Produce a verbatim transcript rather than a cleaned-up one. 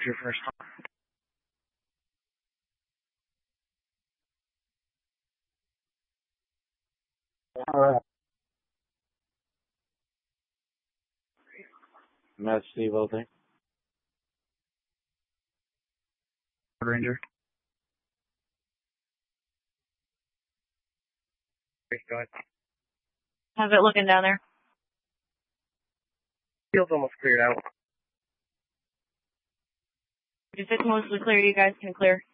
your first call. Alright. Matt Steve Olding. Ranger. Go ahead. How's it looking down there? Field's almost cleared out. If it's mostly clear, you guys can clear.